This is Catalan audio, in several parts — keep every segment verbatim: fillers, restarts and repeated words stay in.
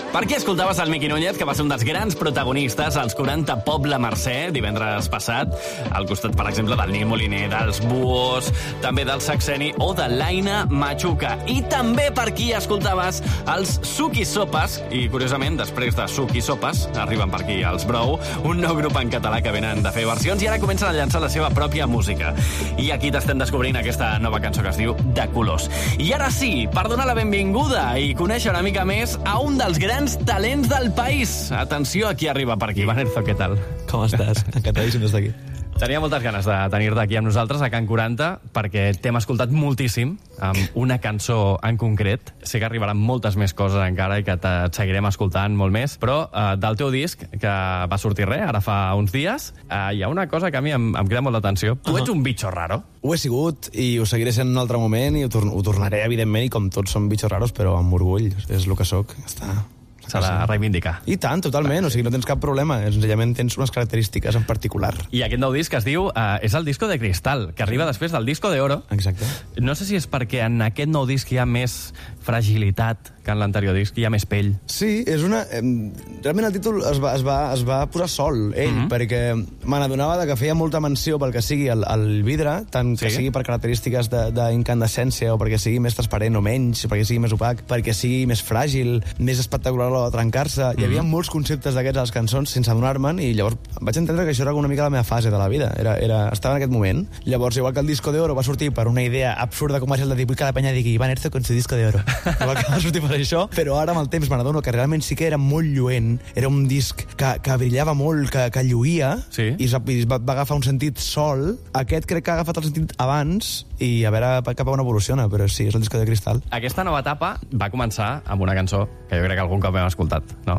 Per què escoltaves el Miqui Núñez, que va ser un dels grans protagonistes als quaranta Pobla Mercè, divendres passat, al costat, per exemple, del Nil Moliner, dels Buos, també del Saxeni o de l'Aina Machuca. I també per qui escoltaves els Suki Sopes, i curiosament, després de Suki Sopes, arriben per aquí els Brou, un nou grup en català que venen de fer versions i ara comencen a llançar la seva pròpia música. I aquí t'estem descobrint aquesta nova cançó que es diu De Colors. I ara sí, per donar la benvinguda i conèixer una mica més a un dels grans talents del país. Atenció a qui arriba per aquí. Ivan Erzo, què tal? Com estàs? Encantadíssim d'estar aquí. Tenia moltes ganes de tenir-te aquí amb nosaltres a Can quaranta, perquè t'hem escoltat moltíssim amb una cançó en concret. Sé que arribaran moltes més coses encara i que et seguirem escoltant molt més, però eh, del teu disc, que va sortir res, ara fa uns dies, eh, hi ha una cosa que a mi em, em crida molt l'atenció. Tu ets un bitxo raro? Ho he sigut i ho seguiré sent en un altre moment i ho, tor ho tornaré, evidentment, i com tots som bitxos raros, però amb orgull. És el que sóc. Està... S'ha de reivindicar. I tant, totalment, o sigui, no tens cap problema, senzillament tens unes característiques en particular. I aquest nou disc es diu, eh, és el Disco de Cristal, que arriba després del Disco de Oro. Exacte. No sé si és perquè en aquest nou disc hi ha més fragilitat que en l'anterior disc, hi ha més pell. Sí, és una... Realment el títol es va, es va, es va posar sol, ell, mm-hmm. perquè me n'adonava que feia molta menció pel que sigui el, el vidre, tant que sí? sigui per característiques d'incandescència o perquè sigui més transparent o menys, perquè sigui més opac, perquè sigui més fràgil, més espectacular a l'hora de trencar-se. Mm-hmm. Hi havia molts conceptes d'aquests a les cançons sense adonar-me'n i llavors vaig entendre que això era una mica la meva fase de la vida. Era, era, estava en aquest moment. Llavors, igual que el Disco de Oro va sortir per una idea absurda comercial de dir, vull que la penya digui Ivan Erzo con su Disco de Oro. Igual que va sortir per això, però ara amb el temps me n'adono que realment sí que era molt lluent, era un disc que, que brillava molt, que, que lluïa, sí. i es va, va agafar un sentit sol. Aquest crec que ha agafat el sentit abans i a veure cap a on evoluciona, però sí, és el Disco de Cristal. Aquesta nova etapa va començar amb una cançó que jo crec que algun cop hem escoltat, no?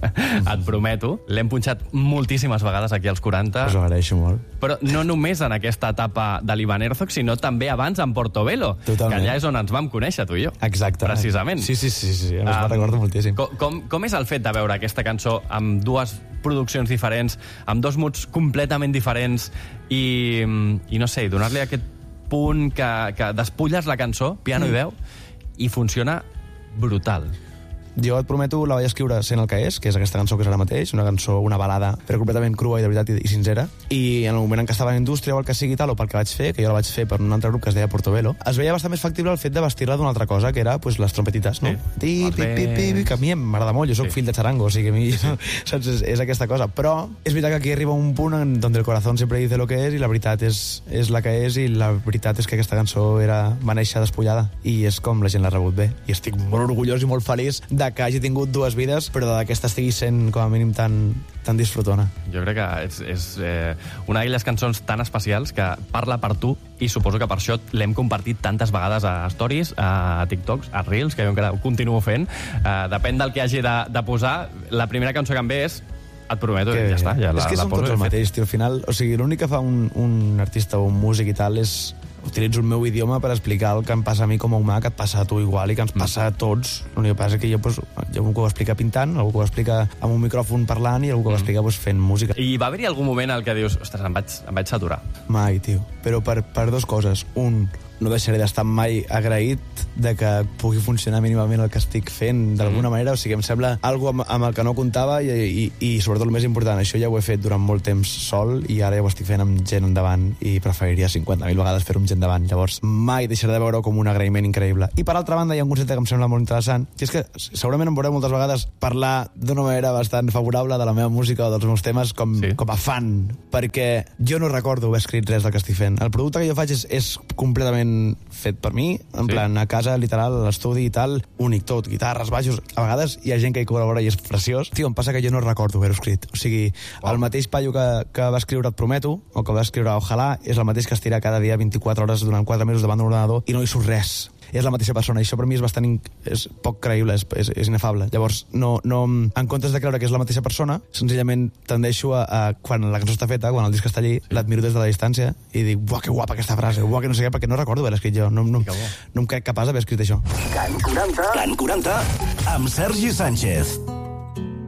Et prometo. L'hem punxat moltíssimes vegades aquí als quaranta. Us ho agraeixo molt. Però no només en aquesta etapa de l'Ivan Herzog, sinó també abans en Portobello, Totalment. que allà és on ens vam conèixer, tu i jo. Exacte. Precisament. Sí, sí, sí, sí. Ens um, va recordo moltíssim. Com, com, com és el fet de veure aquesta cançó amb dues produccions diferents, amb dos moods completament diferents i, i no sé, donar-li aquest punt que, que despulles la cançó, piano mm. i veu, i funciona brutal. Jo et prometo, la vaig escriure sent el que és, que és aquesta cançó que és ara mateix, una cançó, una balada, però completament crua i de veritat i, i sincera. I en el moment en què estava en indústria o el que sigui tal, o pel que vaig fer, que jo la vaig fer per un altre grup que es deia Portobello, es veia bastant més factible el fet de vestir-la d'una altra cosa, que era pues, les trompetites, no? Sí. Ti, pi, pi, pi, pi, que a mi m'agrada molt, jo soc sí. fill de charango, o sigui que a mi saps, és, és aquesta cosa. Però és veritat que aquí arriba un punt en donde el corazón sempre dice lo que és i la veritat és, és la que és i la veritat és que aquesta cançó era, va néixer despullada i és com la gent l'ha rebut bé. I estic molt orgullós i molt feliç de que hagi tingut dues vides, però d'aquesta estigui sent com a mínim tan, tan disfrutona. Jo crec que és, és eh, una d'aquelles cançons tan especials que parla per tu i suposo que per això l'hem compartit tantes vegades a stories, a TikToks, a Reels, que jo encara ho continuo fent. Eh, depèn del que hagi de, de posar. La primera cançó que em ve és et prometo, que ja està. Ja la, és que la són poso tots el mateix, tio. Al final, o sigui, l'únic que fa un, un artista o un músic i tal és utilitzo el meu idioma per explicar el que em passa a mi com a humà, que et passa a tu igual i que ens passa a tots. L'únic que passa és que jo, pues, jo algú que ho explica pintant, algú que ho explica amb un micròfon parlant i algú que ho explica pues, fent música. I va haver-hi algun moment en què dius, ostres, em vaig, em vaig saturar? Mai, tio. Però per, per dues coses. Un, no deixaré d'estar mai agraït de que pugui funcionar mínimament el que estic fent d'alguna mm. manera, o sigui, em sembla algo amb, amb el que no comptava i, i, i sobretot el més important, això ja ho he fet durant molt temps sol i ara ja ho estic fent amb gent endavant i preferiria cinquanta mil vegades fer-ho amb gent endavant, llavors mai deixaré de veure com un agraïment increïble. I per altra banda hi ha un concepte que em sembla molt interessant, que és que segurament em veureu moltes vegades parlar d'una manera bastant favorable de la meva música o dels meus temes com, sí. com a fan, perquè jo no recordo haver escrit res del que estic fent. El producte que jo faig és, és completament fet per mi, en sí. plan a casa, literal, a l'estudi i tal, únic tot, guitarres, baixos, a vegades hi ha gent que hi col·labora i és preciós. Tio, em passa que jo no recordo haver-ho escrit. O sigui, wow. el mateix paio que, que va escriure Et prometo, o que va escriure Ojalà, és el mateix que es tira cada dia vint-i-quatre hores durant quatre mesos davant d'un ordenador i no hi surt res. És la mateixa persona, i això per mi és bastant in... és poc creïble, és, és, és inefable. Llavors, no, no, en comptes de creure que és la mateixa persona, senzillament tendeixo a, a quan la cançó està feta, quan el disc està allí, sí. l'admiro des de la distància i dic, buah, que guapa aquesta frase, buah, que no sé què, perquè no recordo haver escrit jo, no, no, no em crec capaç d'haver escrit això. Can quaranta, Can quaranta, amb Sergi Sánchez.